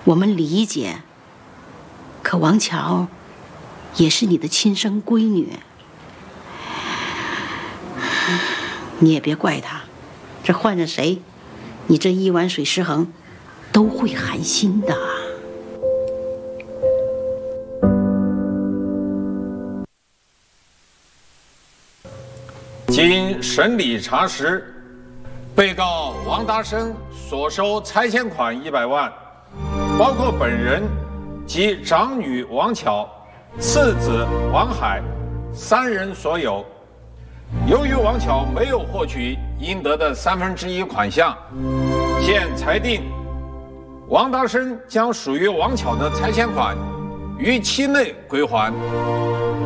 我们理解，可王乔也是你的亲生闺女，你也别怪她，这换着谁，你这一碗水失衡，都会寒心的。 经审理查实，被告王达生所收拆迁款100万，包括本人及长女王巧、次子王海3人所有。由于王巧没有获取应得的1/3款项，现裁定王达生将属于王巧的拆迁款于期内归还。